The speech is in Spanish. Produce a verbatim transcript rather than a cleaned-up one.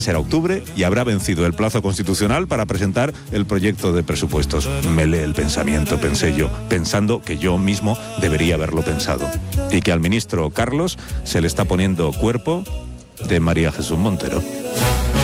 Será octubre y habrá vencido el plazo constitucional para presentar el proyecto de presupuestos. Me lee el pensamiento, pensé yo, pensando que yo mismo debería haberlo pensado. Y que al ministro Carlos se le está poniendo cuerpo de María Jesús Montero.